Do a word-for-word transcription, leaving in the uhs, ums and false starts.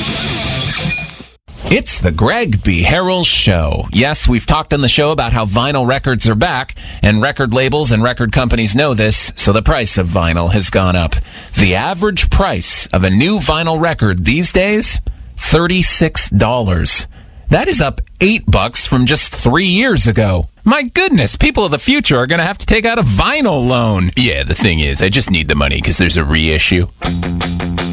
It's the Greg B. Harrell Show. Yes, we've talked on the show about how vinyl records are back, and record labels and record companies know this, so the price of vinyl has gone up. The average price of a new vinyl record these days, thirty-six dollars. That is up eight bucks from just three years ago. My goodness, people of the future are going to have to take out a vinyl loan. Yeah, the thing is, I just need the money because there's a reissue.